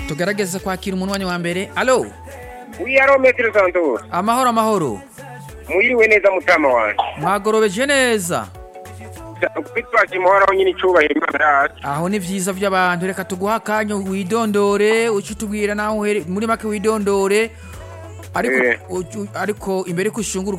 tugerageze kwakira umunwanyi wa mbere. Allo? Oui, aro Maître Santos. Amahoro amahoro. Mwiriwe neza mutama wanje. Mwagorobeje neza. Kwitwaje muhora nyine icubahiro Imana yacu. Aho ni vyiza vy'abantu, reka tuguha akanyo widondore, ucitubwira naho muri make widondore. Ariko imbere kushungura